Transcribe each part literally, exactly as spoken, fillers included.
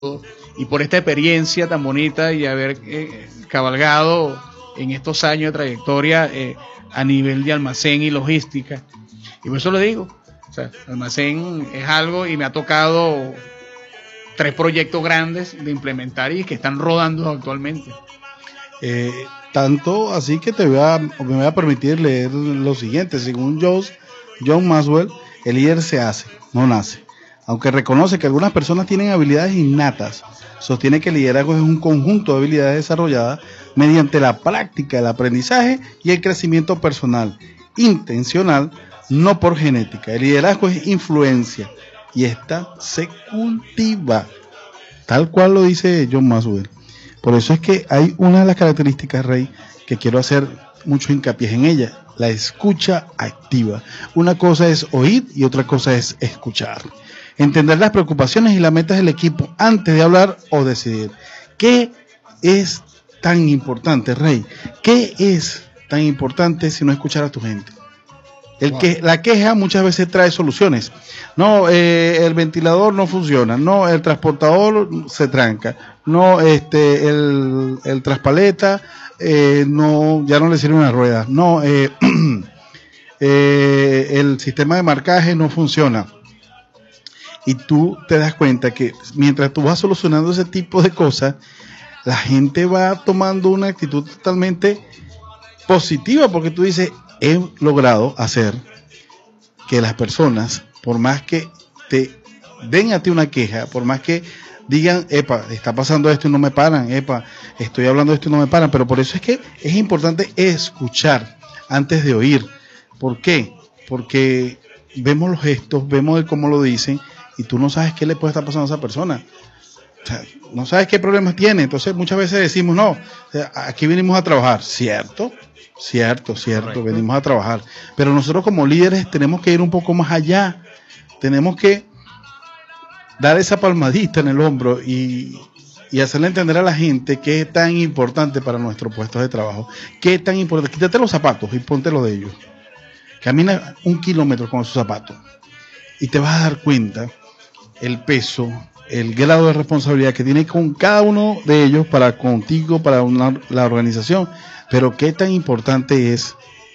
y por esta experiencia tan bonita y haber eh, cabalgado en estos años de trayectoria eh, a nivel de almacén y logística. Y por eso lo digo, o sea, almacén es algo y me ha tocado tres proyectos grandes de implementar y que están rodando actualmente. Eh, tanto así que te voy a, me voy a permitir leer lo siguiente. Según John, John Maxwell, el líder se hace, no nace. Aunque reconoce que algunas personas tienen habilidades innatas, sostiene que el liderazgo es un conjunto de habilidades desarrolladas mediante la práctica, el aprendizaje y el crecimiento personal, intencional, no por genética. El liderazgo es influencia y esta se cultiva, tal cual lo dice John Maxwell. Por eso es que hay una de las características, Rey, que quiero hacer mucho hincapié en ella, la escucha activa. Una cosa es oír y otra cosa es escuchar. Entender las preocupaciones y las metas del equipo antes de hablar o decidir. ¿Qué es tan importante, Rey? ¿Qué es tan importante si no escuchar a tu gente? El que, la queja muchas veces trae soluciones. No, eh, el ventilador no funciona. No, el transportador se tranca. No, este, el, el traspaleta eh, no, ya no le sirven las ruedas. No, eh, eh, el sistema de marcaje no funciona. Y tú te das cuenta que mientras tú vas solucionando ese tipo de cosas, la gente va tomando una actitud totalmente positiva, porque tú dices, he logrado hacer que las personas, por más que te den a ti una queja, por más que digan, epa, está pasando esto y no me paran, epa, estoy hablando de esto y no me paran, pero por eso es que es importante escuchar antes de oír. ¿Por qué? Porque vemos los gestos, vemos el cómo lo dicen, y tú no sabes qué le puede estar pasando a esa persona. O sea, no sabes qué problemas tiene. Entonces muchas veces decimos, no, aquí venimos a trabajar. Cierto, cierto, cierto, correcto, venimos a trabajar. Pero nosotros como líderes tenemos que ir un poco más allá. Tenemos que dar esa palmadita en el hombro y, y hacerle entender a la gente qué es tan importante para nuestros puestos de trabajo. Qué es tan importante. Quítate los zapatos y póntelo de ellos. Camina un kilómetro con esos zapatos y te vas a dar cuenta el peso, el grado de responsabilidad que tiene con cada uno de ellos para contigo, para una, la organización. Pero qué tan importante es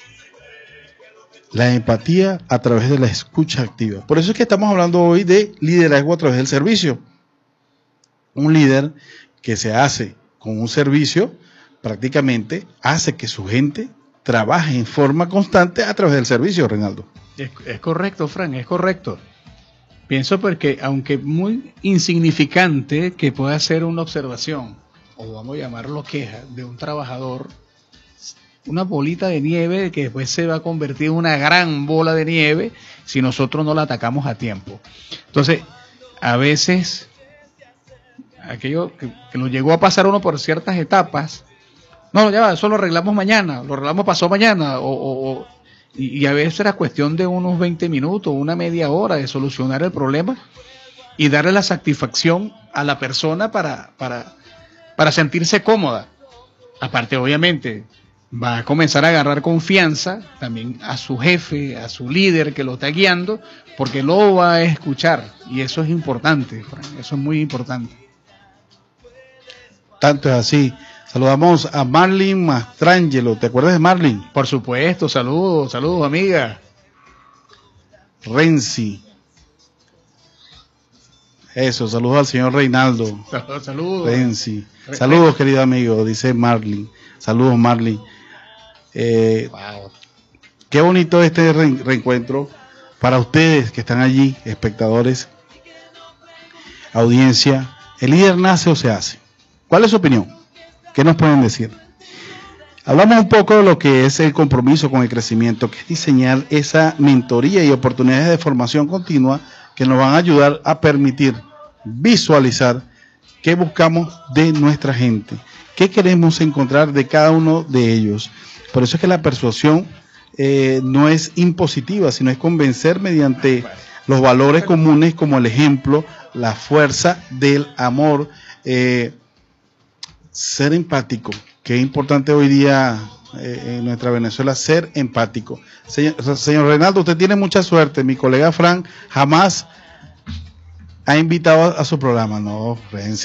la empatía a través de la escucha activa. Por eso es que estamos hablando hoy de liderazgo a través del servicio. Un líder que se hace con un servicio prácticamente hace que su gente trabaje en forma constante a través del servicio, Reinaldo. Es, es correcto, Fran, es correcto. Pienso porque, aunque muy insignificante que pueda ser una observación, o vamos a llamarlo queja, de un trabajador, una bolita de nieve que después se va a convertir en una gran bola de nieve si nosotros no la atacamos a tiempo. Entonces, a veces, aquello que, que nos llegó a pasar uno por ciertas etapas, no, ya, eso lo arreglamos mañana, lo arreglamos pasado mañana, o... o, o Y, y a veces era cuestión de unos veinte minutos, una media hora de solucionar el problema y darle la satisfacción a la persona para, para, para sentirse cómoda. Aparte, obviamente, va a comenzar a agarrar confianza también a su jefe, a su líder que lo está guiando, porque lo va a escuchar. Y eso es importante, Frank, eso es muy importante. Tanto es así. Saludamos a Marlene Mastrangelo. ¿Te acuerdas de Marlene? Por supuesto, saludos, saludos, amiga. Renzi. Eso, saludos al señor Reinaldo. Saludos, saludos. Renzi. Saludos, querido amigo, dice Marlene. Saludos, Marlene. Eh, wow. Qué bonito este re- reencuentro para ustedes que están allí, espectadores, audiencia. ¿El líder nace o se hace? ¿Cuál es su opinión? ¿Qué nos pueden decir? Hablamos un poco de lo que es el compromiso con el crecimiento, que es diseñar esa mentoría y oportunidades de formación continua que nos van a ayudar a permitir visualizar qué buscamos de nuestra gente, qué queremos encontrar de cada uno de ellos. Por eso es que la persuasión eh, no es impositiva, sino es convencer mediante los valores comunes como el ejemplo, la fuerza del amor, eh, ser empático, que es importante hoy día eh, en nuestra Venezuela, ser empático. Señor, señor Reinaldo, usted tiene mucha suerte. Mi colega Frank jamás ha invitado a, a su programa. No, Renzi.